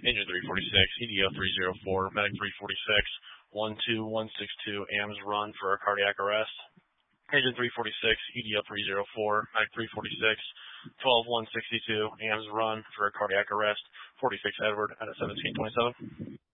Engine 346, EDO 304, Medic 346, 12162, AMS run for a cardiac arrest. Engine 346, EDO 304, Medic 346, 12162, AMS run for a cardiac arrest. 46 Edward at a 1727.